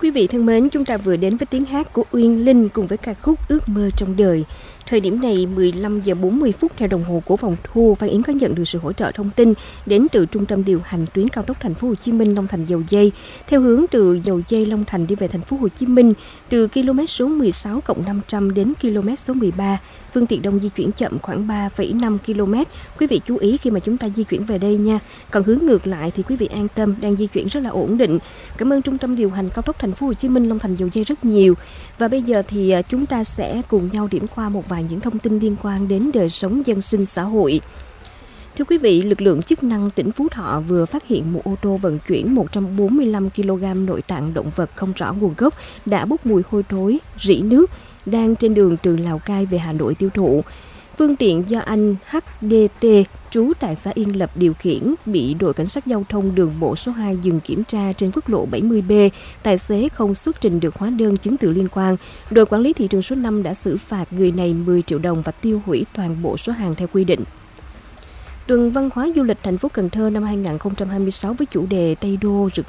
Quý vị thân mến, chúng ta vừa đến với tiếng hát của Uyên Linh cùng với ca khúc Ước mơ trong đời. Thời điểm này 15 giờ 40 phút theo đồng hồ của phòng thu, Phan Yến có nhận được sự hỗ trợ thông tin đến từ Trung tâm điều hành tuyến cao tốc Thành phố Hồ Chí Minh Long Thành Dầu Giây theo hướng từ Dầu Giây Long Thành đi về Thành phố Hồ Chí Minh từ km số 16+500 đến km số 13. Phương tiện đông di chuyển chậm khoảng 3,5 km. Quý vị chú ý khi mà chúng ta di chuyển về đây nha. Còn hướng ngược lại thì quý vị an tâm, đang di chuyển rất là ổn định. Cảm ơn Trung tâm điều hành cao tốc Thành phố Hồ Chí Minh Long Thành Dầu Giây rất nhiều. Và bây giờ thì chúng ta sẽ cùng nhau điểm qua một vài những thông tin liên quan đến đời sống dân sinh xã hội. Thưa quý vị, lực lượng chức năng tỉnh Phú Thọ vừa phát hiện một ô tô vận chuyển 145 kg nội tạng động vật không rõ nguồn gốc đã bốc mùi hôi thối, rỉ nước, đang trên đường từ Lào Cai về Hà Nội tiêu thụ. Phương tiện do anh HDT, trú tại xã Yên Lập điều khiển, bị đội cảnh sát giao thông đường bộ số 2 dừng kiểm tra trên quốc lộ 70B. Tài xế không xuất trình được hóa đơn chứng từ liên quan. Đội quản lý thị trường số 5 đã xử phạt người này 10 triệu đồng và tiêu hủy toàn bộ số hàng theo quy định. Tuần văn hóa du lịch thành phố Cần Thơ năm 2026 với chủ đề Tây Đô rực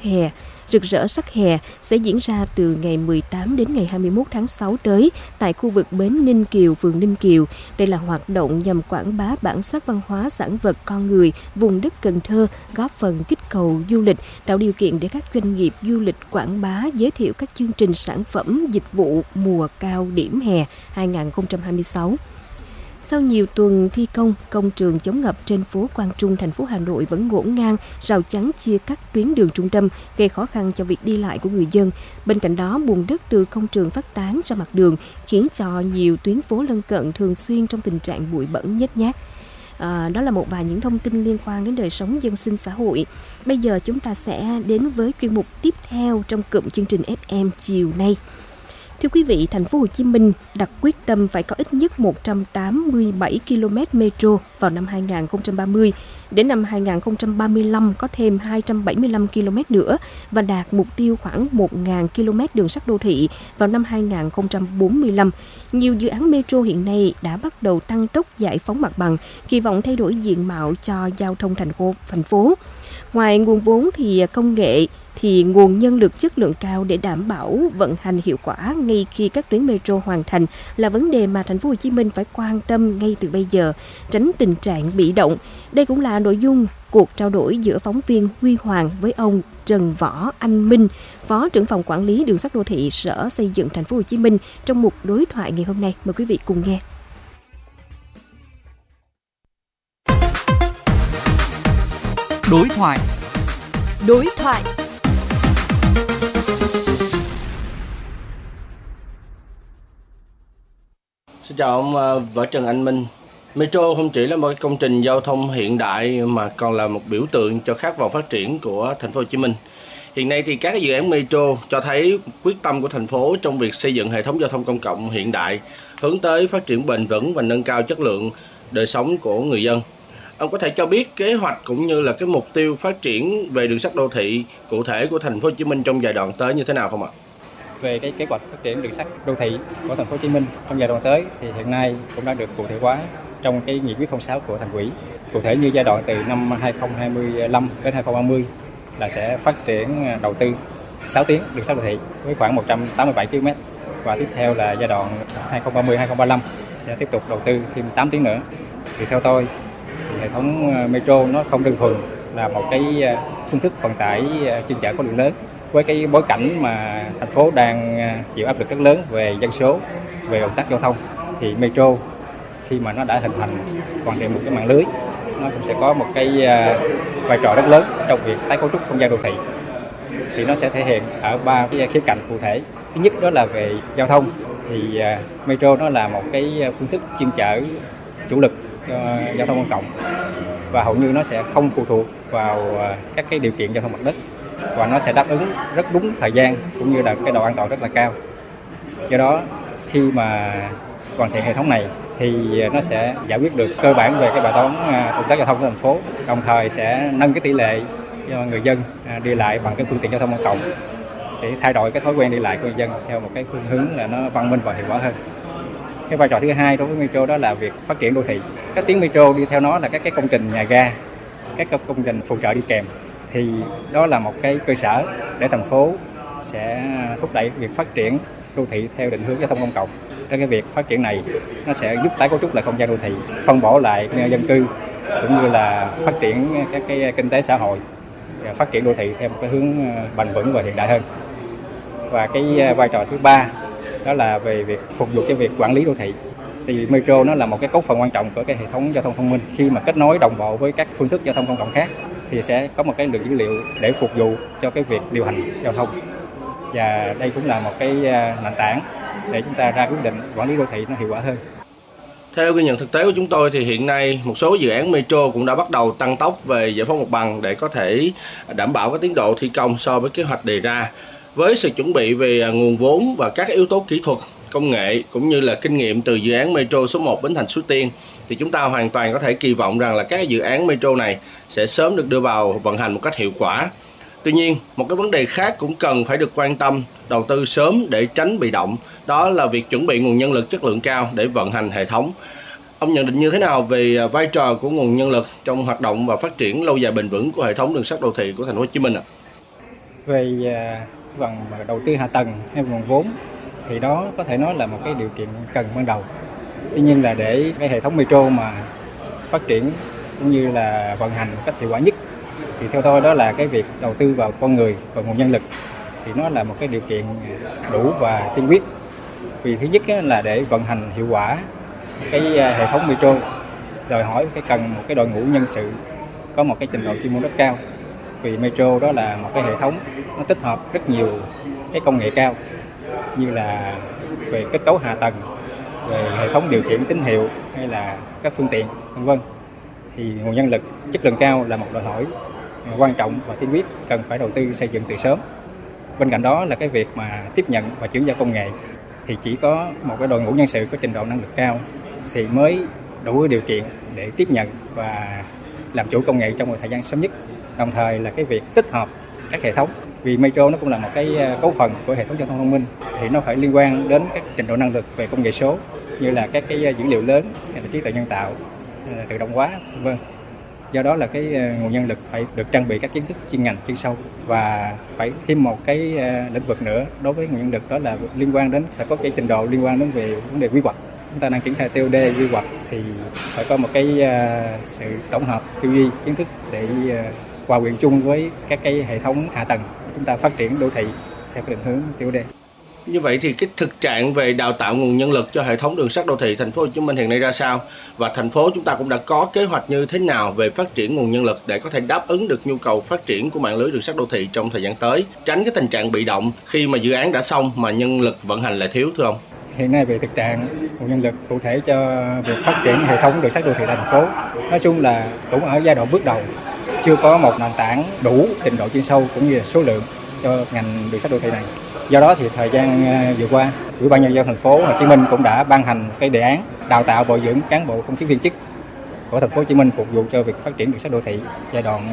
rỡ sắc hè sẽ diễn ra từ ngày 18 đến ngày 21 tháng 6 tới tại khu vực bến Ninh Kiều, phường Ninh Kiều. Đây là hoạt động nhằm quảng bá bản sắc văn hóa sản vật con người vùng đất Cần Thơ, góp phần kích cầu du lịch, tạo điều kiện để các doanh nghiệp du lịch quảng bá, giới thiệu các chương trình sản phẩm, dịch vụ mùa cao điểm hè 2026. Sau nhiều tuần thi công, công trường chống ngập trên phố Quang Trung, thành phố Hà Nội vẫn ngổn ngang, rào chắn chia cắt tuyến đường trung tâm, gây khó khăn cho việc đi lại của người dân. Bên cạnh đó, bùn đất từ công trường phát tán ra mặt đường, khiến cho nhiều tuyến phố lân cận thường xuyên trong tình trạng bụi bẩn nhếch nhác. Đó là một vài những thông tin liên quan đến đời sống dân sinh xã hội. Bây giờ chúng ta sẽ đến với chuyên mục tiếp theo trong cụm chương trình FM chiều nay. Thưa quý vị, thành phố Hồ Chí Minh đặt quyết tâm phải có ít nhất 187 km metro vào năm 2030. Đến năm 2035 có thêm 275 km nữa và đạt mục tiêu khoảng 1.000 km đường sắt đô thị vào năm 2045. Nhiều dự án metro hiện nay đã bắt đầu tăng tốc giải phóng mặt bằng, kỳ vọng thay đổi diện mạo cho giao thông thành phố. Ngoài nguồn vốn thì công nghệ thì nguồn nhân lực chất lượng cao để đảm bảo vận hành hiệu quả ngay khi các tuyến metro hoàn thành là vấn đề mà thành phố Hồ Chí Minh phải quan tâm ngay từ bây giờ, tránh tình trạng bị động. Đây cũng là nội dung cuộc trao đổi giữa phóng viên Huy Hoàng với ông Trần Võ Anh Minh, Phó trưởng phòng quản lý đường sắt đô thị Sở Xây dựng thành phố Hồ Chí Minh trong mục đối thoại ngày hôm nay. Mời quý vị cùng nghe. Đối thoại. Xin chào ông Võ Trần Anh Minh. Metro không chỉ là một công trình giao thông hiện đại mà còn là một biểu tượng cho khát vọng phát triển của thành phố Hồ Chí Minh. Hiện nay thì các dự án metro cho thấy quyết tâm của thành phố trong việc xây dựng hệ thống giao thông công cộng hiện đại, hướng tới phát triển bền vững và nâng cao chất lượng đời sống của người dân. Ông có thể cho biết kế hoạch cũng như là cái mục tiêu phát triển về đường sắt đô thị cụ thể của thành phố Hồ Chí Minh trong giai đoạn tới như thế nào không ạ? Về cái kế hoạch phát triển đường sắt đô thị của thành phố Hồ Chí Minh trong giai đoạn tới thì hiện nay cũng đã được cụ thể hóa trong cái nghị quyết 06 của Thành ủy. Cụ thể như giai đoạn từ năm 2025 đến 2030 là sẽ phát triển đầu tư 6 tuyến đường sắt đô thị với khoảng 187 km và tiếp theo là giai đoạn 2030-2035 sẽ tiếp tục đầu tư thêm 8 tuyến nữa. Thì theo tôi thì hệ thống metro nó không đơn thuần là một cái phương thức vận tải chuyên chở khối lượng lớn. Với cái bối cảnh mà thành phố đang chịu áp lực rất lớn về dân số, về ùn tắc giao thông thì metro khi mà nó đã hình thành hoàn thiện một cái mạng lưới, nó cũng sẽ có một cái vai trò rất lớn trong việc tái cấu trúc không gian đô thị. Thì nó sẽ thể hiện ở 3 cái khía cạnh cụ thể. Thứ nhất đó là về giao thông thì metro nó là một cái phương thức chuyên chở chủ lực cho giao thông công cộng và hầu như nó sẽ không phụ thuộc vào các cái điều kiện giao thông mặt đất và nó sẽ đáp ứng rất đúng thời gian cũng như là cái độ an toàn rất là cao. Do đó khi mà hoàn thiện hệ thống này thì nó sẽ giải quyết được cơ bản về cái bài toán ùn tắc giao thông của thành phố, đồng thời sẽ nâng cái tỷ lệ cho người dân đi lại bằng cái phương tiện giao thông công cộng để thay đổi cái thói quen đi lại của người dân theo một cái phương hướng là nó văn minh và hiệu quả hơn. Cái vai trò thứ hai đối với metro đó là việc phát triển đô thị. Các tuyến metro đi theo nó là các cái công trình nhà ga, các công trình phụ trợ đi kèm. Thì đó là một cái cơ sở để thành phố sẽ thúc đẩy việc phát triển đô thị theo định hướng giao thông công cộng. Trong cái việc phát triển này, nó sẽ giúp tái cấu trúc lại không gian đô thị, phân bổ lại dân cư, cũng như là phát triển các cái kinh tế xã hội, phát triển đô thị theo một cái hướng bền vững và hiện đại hơn. Và cái vai trò thứ ba đó là về việc phục vụ cho việc quản lý đô thị. Thì Metro nó là một cái cấu phần quan trọng của cái hệ thống giao thông thông minh. Khi mà kết nối đồng bộ với các phương thức giao thông công cộng khác thì sẽ có một cái lượng dữ liệu để phục vụ cho cái việc điều hành giao thông. Và đây cũng là một cái nền tảng để chúng ta ra quyết định quản lý đô thị nó hiệu quả hơn. Theo ghi nhận thực tế của chúng tôi thì hiện nay một số dự án Metro cũng đã bắt đầu tăng tốc về giải phóng mặt bằng để có thể đảm bảo cái tiến độ thi công so với kế hoạch đề ra. Với sự chuẩn bị về nguồn vốn và các yếu tố kỹ thuật, công nghệ cũng như là kinh nghiệm từ dự án Metro số 1 Bến Thành Suối Tiên thì chúng ta hoàn toàn có thể kỳ vọng rằng là các dự án Metro này sẽ sớm được đưa vào vận hành một cách hiệu quả. Tuy nhiên, một cái vấn đề khác cũng cần phải được quan tâm, đầu tư sớm để tránh bị động, đó là việc chuẩn bị nguồn nhân lực chất lượng cao để vận hành hệ thống. Ông nhận định như thế nào về vai trò của nguồn nhân lực trong hoạt động và phát triển lâu dài bền vững của hệ thống đường sắt đô thị của Thành phố Hồ Chí Minh ạ? Về phần đầu tư hạ tầng hay nguồn vốn thì đó có thể nói là một cái điều kiện cần ban đầu. Tuy nhiên là để cái hệ thống Metro mà phát triển cũng như là vận hành một cách hiệu quả nhất thì theo tôi đó là cái việc đầu tư vào con người và nguồn nhân lực thì nó là một cái điều kiện đủ và tiên quyết. Vì thứ nhất là để vận hành hiệu quả cái hệ thống Metro đòi hỏi cần một cái đội ngũ nhân sự có một cái trình độ chuyên môn rất cao. Vì Metro đó là một cái hệ thống nó tích hợp rất nhiều cái công nghệ cao như là về kết cấu hạ tầng, về hệ thống điều khiển tín hiệu hay là các phương tiện v.v. Thì nguồn nhân lực chất lượng cao là một đòi hỏi quan trọng và tiên quyết cần phải đầu tư xây dựng từ sớm. Bên cạnh đó là cái việc mà tiếp nhận và chuyển giao công nghệ thì chỉ có một cái đội ngũ nhân sự có trình độ năng lực cao thì mới đủ điều kiện để tiếp nhận và làm chủ công nghệ trong một thời gian sớm nhất. Đồng thời là cái việc tích hợp các hệ thống, vì Metro nó cũng là một cái cấu phần của hệ thống giao thông thông minh thì nó phải liên quan đến các trình độ năng lực về công nghệ số như là các cái dữ liệu lớn, hay là trí tuệ nhân tạo, tự động hóa, v.v. Do đó là cái nguồn nhân lực phải được trang bị các kiến thức chuyên ngành chuyên sâu và phải thêm một cái lĩnh vực nữa đối với nguồn nhân lực, đó là liên quan đến phải có cái trình độ liên quan đến về vấn đề quy hoạch. Chúng ta đang triển khai TOD quy hoạch thì phải có một cái sự tổng hợp tư duy kiến thức để hòa quyện chung với các cái hệ thống hạ tầng chúng ta phát triển đô thị theo cái định hướng TOD. Như vậy thì cái thực trạng về đào tạo nguồn nhân lực cho hệ thống đường sắt đô thị Thành phố Hồ Chí Minh hiện nay ra sao, và thành phố chúng ta cũng đã có kế hoạch như thế nào về phát triển nguồn nhân lực để có thể đáp ứng được nhu cầu phát triển của mạng lưới đường sắt đô thị trong thời gian tới, tránh cái tình trạng bị động khi mà dự án đã xong mà nhân lực vận hành lại thiếu, thưa ông? Hiện nay về thực trạng nguồn nhân lực cụ thể cho việc phát triển hệ thống đường sắt đô thị thành phố nói chung là cũng ở giai đoạn bước đầu, chưa có một nền tảng đủ trình độ chuyên sâu cũng như là số lượng cho ngành đường sắt đô thị này. Do đó thì thời gian vừa qua, Ủy ban nhân dân thành phố Hồ Chí Minh cũng đã ban hành cái đề án đào tạo bồi dưỡng cán bộ công chức viên chức của thành phố Hồ Chí Minh phục vụ cho việc phát triển đường sắt đô thị giai đoạn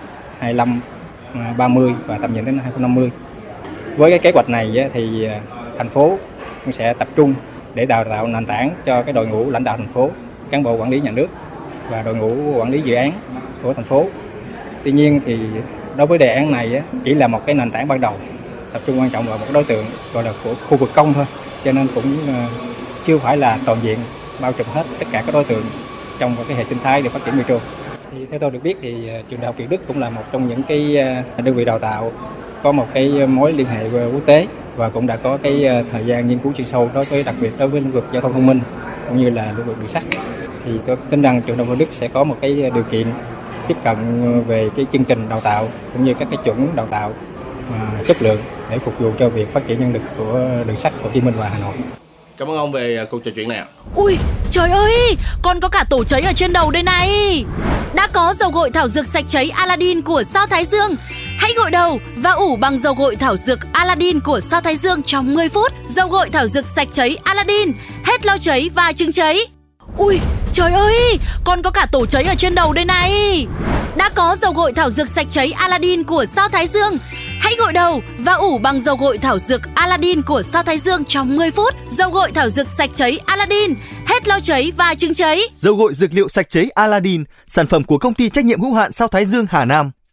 25-30 và tầm nhìn đến 2050. Với cái kế hoạch này thì thành phố cũng sẽ tập trung để đào tạo nền tảng cho cái đội ngũ lãnh đạo thành phố, cán bộ quản lý nhà nước và đội ngũ quản lý dự án của thành phố. Tuy nhiên thì đối với đề án này chỉ là một cái nền tảng ban đầu, tập trung quan trọng vào một đối tượng gọi là của khu vực công thôi, cho nên cũng chưa phải là toàn diện bao trùm hết tất cả các đối tượng trong một cái hệ sinh thái để phát triển Metro. Thì theo tôi được biết thì trường Đại học Việt Đức cũng là một trong những cái đơn vị đào tạo có một cái mối liên hệ quốc tế và cũng đã có cái thời gian nghiên cứu chuyên sâu đặc biệt đối với lĩnh vực giao thông thông minh cũng như là lĩnh vực đường sắt. Thì tôi tin rằng trường Đại học Việt Đức sẽ có một cái điều kiện tiếp cận về cái chương trình đào tạo cũng như các cái chuẩn đào tạo chất lượng để phục vụ cho việc phát triển nhân lực của đường sắt Hồ Chí Minh và Hà Nội. Cảm ơn ông về cuộc trò chuyện này ạ. Ui, trời ơi, còn có cả tổ cháy ở trên đầu đây này. Đã có dầu gội thảo dược sạch cháy Aladdin của Sao Thái Dương. Hãy gội đầu và ủ bằng dầu gội thảo dược Aladdin của Sao Thái Dương trong 10 phút. Dầu gội thảo dược sạch cháy Aladdin, hết lau cháy và chứng cháy. Ui, trời ơi, còn có cả tổ cháy ở trên đầu đây này. Đã có dầu gội thảo dược sạch cháy Aladdin của Sao Thái Dương. Hãy gội đầu và ủ bằng dầu gội thảo dược Aladdin của Sao Thái Dương trong 10 phút. Dầu gội thảo dược sạch cháy Aladdin, hết lau cháy và chứng cháy. Dầu gội dược liệu sạch cháy Aladdin, sản phẩm của công ty trách nhiệm hữu hạn Sao Thái Dương Hà Nam.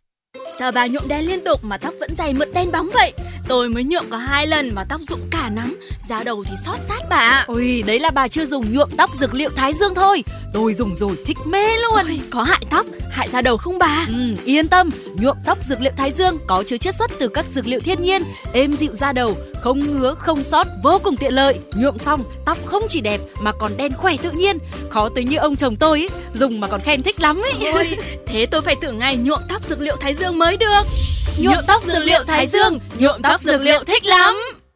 Sao bà nhuộm đen liên tục mà tóc vẫn dày mượt đen bóng vậy? Tôi mới nhuộm có 2 lần mà tóc rụng cả nắm, da đầu thì xót rát bà. Ôi, đấy là bà chưa dùng nhuộm tóc dược liệu Thái Dương thôi. Tôi dùng rồi thích mê luôn. Ôi, có hại tóc, hại da đầu không bà? Yên tâm, nhuộm tóc dược liệu Thái Dương có chứa chiết xuất từ các dược liệu thiên nhiên, êm dịu da đầu, không ngứa, không xót, vô cùng tiện lợi. Nhuộm xong, tóc không chỉ đẹp mà còn đen khỏe tự nhiên. Khó tính như ông chồng tôi ấy, dùng mà còn khen thích lắm ấy. Ôi, thế tôi phải thử ngày nhuộm tóc dược liệu Thái Dương mới được. Nhuộm tóc dược liệu Thái Dương, nhuộm tóc dược liệu thích lắm.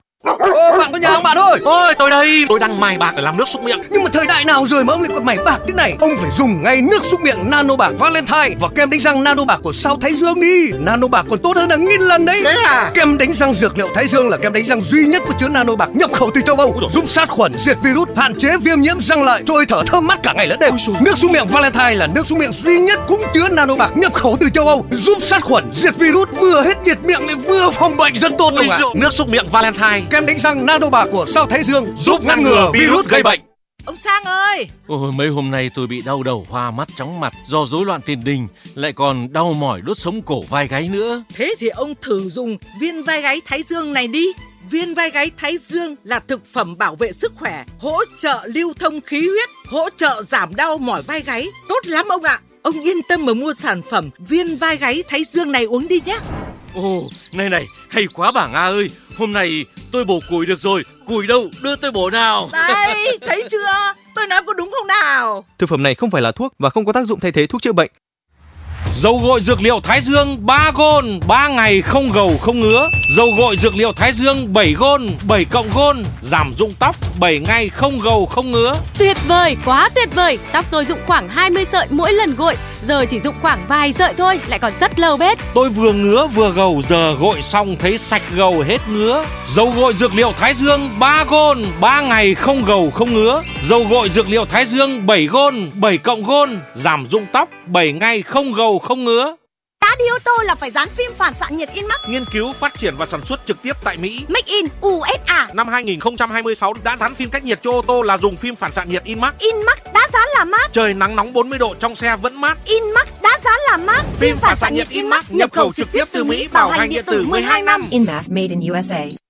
Ô, bạn có nhà không bạn ơi? Ôi, tôi đây, tôi đang mài bạc để làm nước súc miệng. Nhưng mà thời đại nào rồi mà ông lại còn mài bạc thế này? Ông phải dùng ngay nước súc miệng Nano Bạc Valentine và kem đánh răng Nano Bạc của sao Thái Dương đi. Nano Bạc còn tốt hơn hàng nghìn lần đấy. Thế à? Kem đánh răng dược liệu Thái Dương là kem đánh răng duy nhất có chứa Nano Bạc nhập khẩu từ châu Âu, giúp sát khuẩn, diệt virus, hạn chế viêm nhiễm răng lợi, trôi thở thơm mát cả ngày lẫn đêm. Nước súc miệng Valentine là nước súc miệng duy nhất cũng chứa Nano Bạc nhập khẩu từ châu Âu, giúp sát khuẩn, diệt virus, vừa hết nhiệt miệng lại vừa phòng bệnh rất tốt đúng không ạ? Nước súc miệng Valentine, Kem đánh răng Nano Bạc của sao Thái Dương giúp ngăn ngừa virus gây bệnh. Ông Sang ơi! Ôi, mấy hôm nay tôi bị đau đầu, hoa mắt, chóng mặt do rối loạn tiền đình, lại còn đau mỏi đốt sống cổ vai gáy nữa. Thế thì ông thử dùng viên vai gáy Thái Dương này đi. Viên vai gáy Thái Dương là thực phẩm bảo vệ sức khỏe, hỗ trợ lưu thông khí huyết, hỗ trợ giảm đau mỏi vai gáy. Tốt lắm ông ạ! Ông yên tâm mà mua sản phẩm viên vai gáy Thái Dương này uống đi nhé. Ồ, này, hay quá bà Nga ơi. Hôm nay tôi bổ củi được rồi. Củi đâu, đưa tôi bổ nào. Đây, thấy chưa? Tôi nói có đúng không nào? Thực phẩm này không phải là thuốc và không có tác dụng thay thế thuốc chữa bệnh. Dầu gội dược liệu Thái Dương 3 gôn, 3 ngày không gầu không ngứa. Dầu gội dược liệu Thái Dương 7 gôn, 7 cộng gôn, giảm rụng tóc 7 ngày không gầu không ngứa. Tuyệt vời, quá tuyệt vời. Tóc tôi rụng khoảng 20 sợi mỗi lần gội, giờ chỉ rụng khoảng vài sợi thôi, lại còn rất lâu bết. Tôi vừa ngứa vừa gầu, giờ gội xong thấy sạch gầu hết ngứa. Dầu gội dược liệu Thái Dương 3 gôn, 3 ngày không gầu không ngứa. Dầu gội dược liệu Thái Dương 7 gôn, 7 cộng gôn, giảm rụng tóc 7 ngày không gầu không ngứa. Đã đi ô tô là phải dán phim phản xạ nhiệt Inmax. Nghiên cứu, phát triển và sản xuất trực tiếp tại Mỹ. Make in USA. Năm 2026 đã dán phim cách nhiệt cho ô tô là dùng phim phản xạ nhiệt Inmax. Inmax đã dán là mát. Trời nắng nóng 40 độ trong xe vẫn mát. Inmax đã dán là mát. Phim phản xạ nhiệt Inmax nhập khẩu trực tiếp từ Mỹ, bảo hành điện tử 12 năm. Inmax made in USA.